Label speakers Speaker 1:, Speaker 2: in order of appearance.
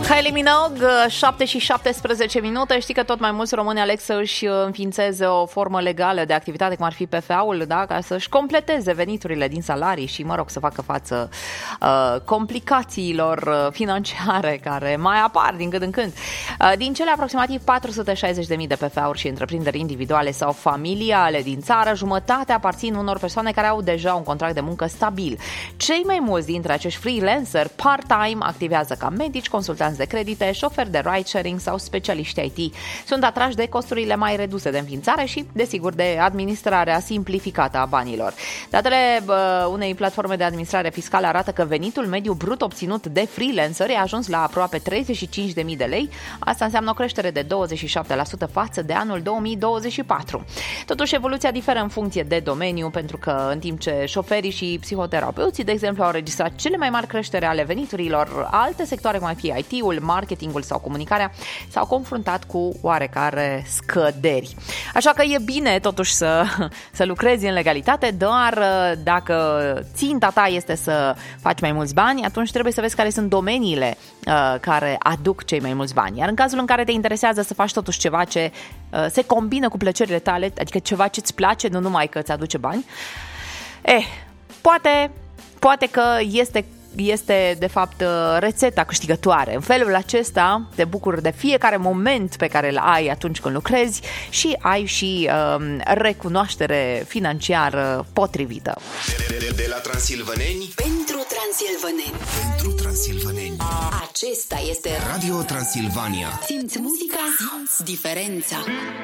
Speaker 1: Kylie Minogue, 7 și 17 minute. Știi că tot mai mulți români aleg să își înființeze o formă legală de activitate, cum ar fi PFA-ul, da? Ca să-și completeze veniturile din salarii și, să facă față complicațiilor financiare care mai apar din când în când. Din cele aproximativ 460.000 de PFA-uri și întreprinderi individuale sau familiale din țară, jumătate aparțin unor persoane care au deja un contract de muncă stabil. Cei mai mulți dintre acești freelanceri part-time activează ca medici, consultanți de credite, șoferi de ride-sharing sau specialiști IT. Sunt atrași de costurile mai reduse de înființare și, desigur, de administrarea simplificată a banilor. Datele unei platforme de administrare fiscală arată că venitul mediu brut obținut de freelanceri a ajuns la aproape 35.000 de lei. Asta înseamnă o creștere de 27% față de anul 2024. Totuși, evoluția diferă în funcție de domeniu, pentru că în timp ce șoferii și psihoterapeuții, de exemplu, au înregistrat cele mai mari creștere ale veniturilor, alte sectoare, cum ar fi IT-ul, marketingul sau comunicarea, s-au confruntat cu oarecare scăderi. Așa că e bine totuși să lucrezi în legalitate, doar dacă ținta ta este să faci mai mulți bani, atunci trebuie să vezi care sunt domeniile care aduc cei mai mulți bani. Iar în cazul în care te interesează să faci totuși ceva ce se combină cu plăcerile tale, adică ceva ce îți place, nu numai că îți aduce bani, poate că este de fapt rețeta câștigătoare. În felul acesta te bucuri de fiecare moment pe care îl ai atunci când lucrezi și ai și recunoaștere financiară potrivită.
Speaker 2: De la transilvaneni
Speaker 3: pentru transilvaneni.
Speaker 2: Pentru transilvaneni.
Speaker 3: Acesta este
Speaker 2: Radio Transilvania.
Speaker 3: Simți muzica, simți diferența.